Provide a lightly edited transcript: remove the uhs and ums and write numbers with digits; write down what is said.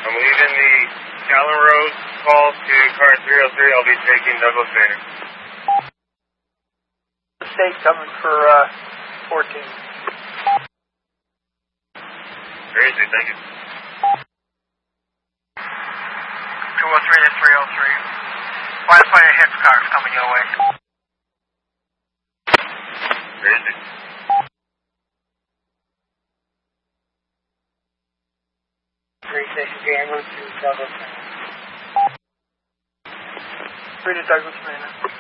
I'm leaving the Callan Road call to car 303. I'll be taking Douglas Manor. State coming for 14. Very easy, thank you. 203 to 303. Wi-Fi ahead cars coming your way. Very easy. Station Gamble to Douglas Manor. 3 to Douglas Manor.